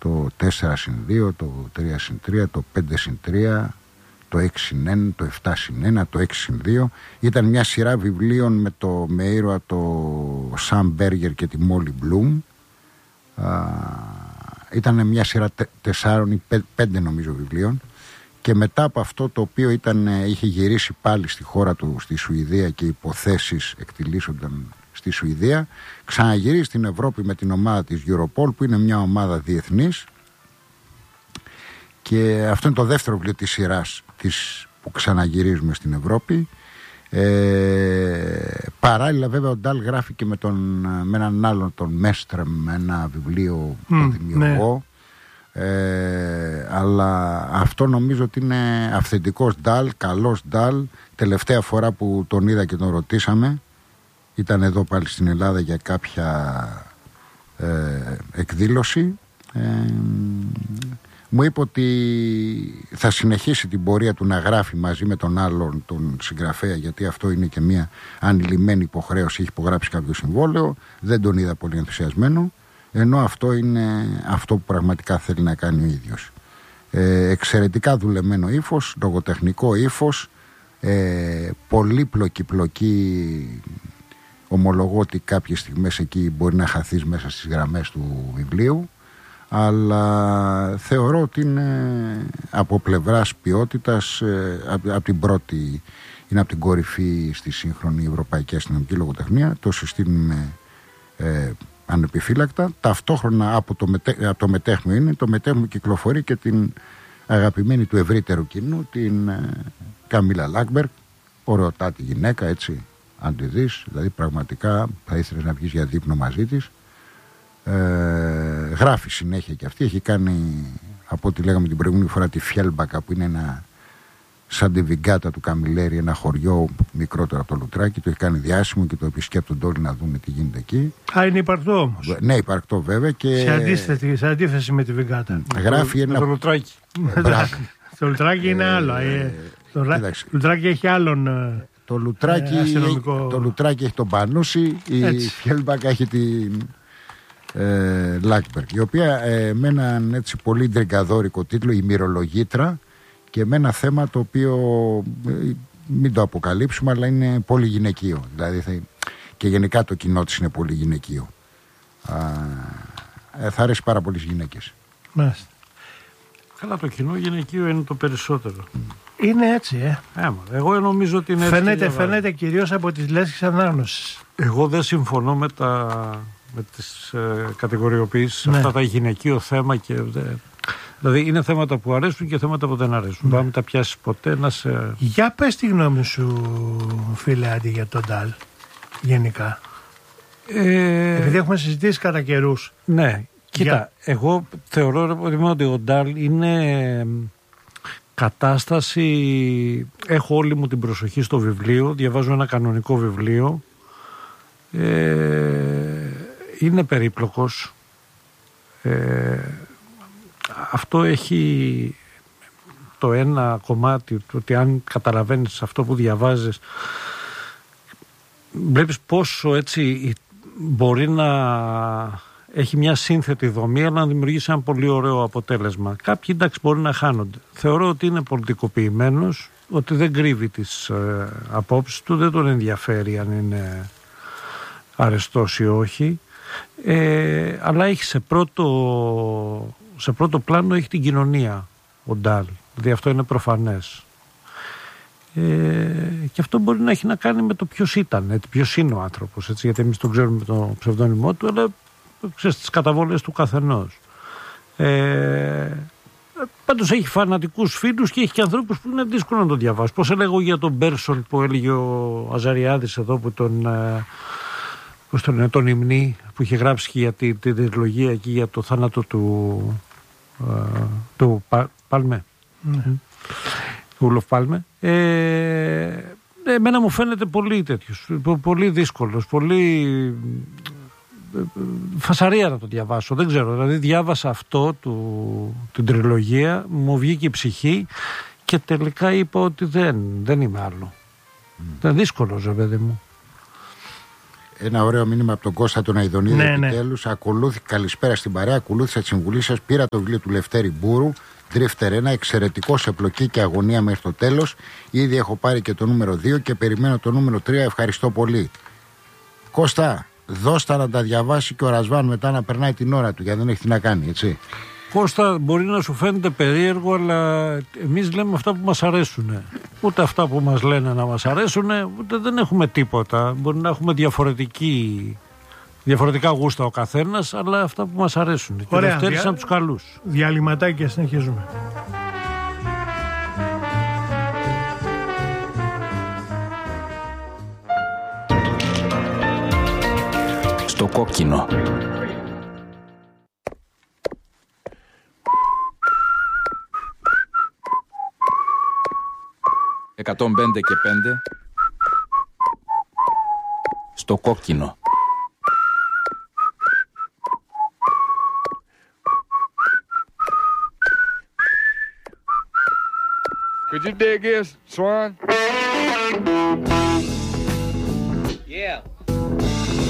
το 4-2, το 3-3, το 5-3, το 6-1, το 7-1, το 6-2. Ήταν μια σειρά βιβλίων με ήρωα το Σαμ Μπέργκερ και τη Μόλι Μπλουμ. Ήταν μια σειρά 4 ή 5 νομίζω βιβλίων. Και μετά από αυτό, το οποίο είχε γυρίσει πάλι στη χώρα του, στη Σουηδία, και οι υποθέσεις εκτιλήσονταν στη Σουηδία, ξαναγυρίσει στην Ευρώπη με την ομάδα της Europol, που είναι μια ομάδα διεθνής, και αυτό είναι το δεύτερο βιβλίο της σειράς που ξαναγυρίζουμε στην Ευρώπη. Παράλληλα βέβαια ο Ντάλ γράφει και με έναν άλλον, τον Μέστρεμ, ένα βιβλίο, τον δημιουργό. Αλλά αυτό νομίζω ότι είναι αυθεντικός Ντάλ, καλός Ντάλ. Τελευταία φορά που τον είδα και τον ρωτήσαμε, ήταν εδώ πάλι στην Ελλάδα για κάποια εκδήλωση. Μου είπε ότι θα συνεχίσει την πορεία του να γράφει μαζί με τον άλλον, τον συγγραφέα, γιατί αυτό είναι και μια ανηλυμένη υποχρέωση, έχει υπογράψει κάποιο συμβόλαιο. Δεν τον είδα πολύ ενθουσιασμένο, ενώ αυτό είναι αυτό που πραγματικά θέλει να κάνει ο ίδιος. Εξαιρετικά δουλεμένο ύφος, λογοτεχνικό ύφος, πολύπλοκη πλοκή. Ομολογώ ότι κάποιες στιγμές εκεί μπορεί να χαθείς μέσα στις γραμμές του βιβλίου, αλλά θεωρώ ότι είναι από πλευράς ποιότητας από την πρώτη, είναι από την κορυφή στη σύγχρονη ευρωπαϊκή αστυνομική λογοτεχνία. Το συστήνουμε ανεπιφύλακτα. Ταυτόχρονα από το μετέχμιο είναι, το μετέχμιο κυκλοφορεί και την αγαπημένη του ευρύτερου κοινού, την Καμίλα Λάκμπεργκ, ωραιοτάτη γυναίκα, έτσι, αν τη δεις, δηλαδή πραγματικά θα ήθελες να βγεις για δείπνο μαζί της. Γράφει συνέχεια και αυτή, έχει κάνει, από ό,τι λέγαμε την προηγούμενη φορά, τη Φιέλμπακα, που είναι ένα σαν τη Βιγκάτα του Καμιλέρη, ένα χωριό μικρότερο από το Λουτράκι. Το έχει κάνει διάσημο και το επισκέπτονται όλοι να δουν τι γίνεται εκεί. Είναι υπαρκτό όμως. Ναι, υπαρκτό βέβαια. Και σε αντίθεση με τη Βιγκάτα. Γράφει ένα. Το Λουτράκι. Το Λουτράκι είναι άλλο. Το Λουτράκι έχει άλλον. Το Λουτράκι έχει τον Πανούση, η Φιέλμπακα έχει την Λάκμπεργκ, η οποία με έναν έτσι πολύ ντριγκαδόρικο τίτλο, η Μυρολογήτρα, και με ένα θέμα το οποίο μην το αποκαλύψουμε, αλλά είναι πολύ γυναικείο, δηλαδή και γενικά το κοινό της είναι πολύ γυναικείο. Θα αρέσει πάρα πολλές γυναίκες. Μάλιστα. Καλά, το κοινό γυναικείο είναι το περισσότερο. Είναι έτσι, εγώ νομίζω ότι είναι έτσι. Φαίνεται κυρίως από τις λέξεις ανάγνωσης. Εγώ δεν συμφωνώ με τις κατηγοριοποιήσεις, αυτά τα γυναικείο θέμα δηλαδή είναι θέματα που αρέσουν και θέματα που δεν αρέσουν. Δεν τα πιάσεις ποτέ να σε... Για πες τη γνώμη σου, φίλε Άντι, για τον Ντάλ γενικά. Επειδή έχουμε συζητήσει κατά καιρούς. Ναι, κοίτα, εγώ θεωρώ ότι ο Ντάλ είναι κατάσταση. Έχω όλη μου την προσοχή στο βιβλίο, διαβάζω ένα κανονικό βιβλίο. Είναι περίπλοκος. Αυτό έχει το ένα κομμάτι, ότι αν καταλαβαίνεις αυτό που διαβάζεις, βλέπεις πόσο έτσι μπορεί να έχει μια σύνθετη δομή, αλλά να δημιουργήσει ένα πολύ ωραίο αποτέλεσμα. Κάποιοι εντάξει μπορεί να χάνονται. Θεωρώ ότι είναι πολιτικοποιημένος, ότι δεν κρύβει τις απόψεις του, δεν τον ενδιαφέρει αν είναι αρεστός ή όχι, αλλά έχει σε πρώτο πλάνο έχει την κοινωνία ο Ντάλ, δηλαδή αυτό είναι προφανές, και αυτό μπορεί να έχει να κάνει με το ποιος ήταν, ποιος είναι ο άνθρωπος, έτσι, γιατί εμείς τον ξέρουμε με το ψευδόνυμό του, αλλά ξέρεις τις καταβόλες του καθενός. Πάντως έχει φανατικούς φίλους και έχει και ανθρώπους που είναι δύσκολο να τον διαβάσει. Πώς έλεγα για τον Μπέρσον που έλεγε ο Αζαριάδης εδώ, που τον υμνή, που είχε γράψει και για την τριλογία εκεί για το θάνατο του Πάλμε, του Ούλοφ Πάλμε. Εμένα μου φαίνεται πολύ τέτοιος, πολύ δύσκολος, πολύ φασαρία να το διαβάσω, δεν ξέρω, δηλαδή διάβασα αυτό την τριλογία, μου βγήκε η ψυχή και τελικά είπα ότι δεν είμαι άλλο. Ήταν δύσκολος, παιδί μου. Ένα ωραίο μήνυμα από τον Κώστα τον Αηδονίδη. Ναι, επιτέλους. Καλησπέρα στην παρέα. Ακολούθησα τη συμβουλή σας. Πήρα το βιβλίο του Λευτέρη Μπούρου. Drifter 1. Εξαιρετικό σε πλοκή και αγωνία μέχρι το τέλος. Ήδη έχω πάρει και το νούμερο 2 και περιμένω το νούμερο 3. Ευχαριστώ πολύ. Κώστα, δώστα να τα διαβάσει και ο Ρασβάν μετά να περνάει την ώρα του, γιατί δεν έχει τι να κάνει, έτσι. Κώστα, μπορεί να σου φαίνεται περίεργο, αλλά εμείς λέμε αυτά που μας αρέσουν. Ούτε αυτά που μας λένε να μας αρέσουν, ούτε δεν έχουμε τίποτα. Μπορεί να έχουμε διαφορετικά γούστα ο καθένας, αλλά αυτά που μας αρέσουν. Και ο Δευτέρης από τους καλούς. Διαλυματάκι και συνεχίζουμε. Στο κόκκινο. «105 και 5» στο κόκκινο. Could you dig this, Swan?